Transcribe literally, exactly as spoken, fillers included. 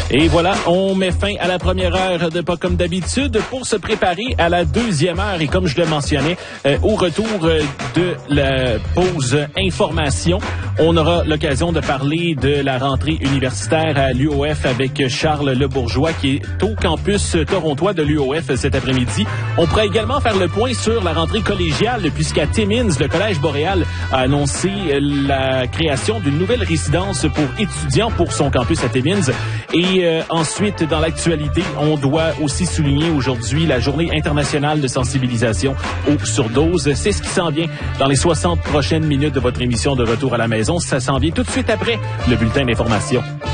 Et voilà, on met fin à la première heure de Pas comme d'habitude pour se préparer à la deuxième heure. Et comme je le mentionnais, euh, au retour euh, de la pause information, on aura l'occasion de parler de la rentrée universitaire à l'U O F avec Charles Lebourgeois qui est au campus torontois de l'U O F cet après-midi. On pourra également faire le point sur la rentrée collégiale puisqu'à Timmins, le Collège Boréal a annoncé la création d'une nouvelle résidence pour étudiants pour son campus à Timmins. Et euh, ensuite, dans l'actualité, on doit aussi souligner aujourd'hui la journée internationale de sensibilisation aux surdoses. C'est ce qui s'en vient dans les soixante prochaines minutes de votre émission de Retour à la maison. Ça s'en vient tout de suite après le bulletin d'information.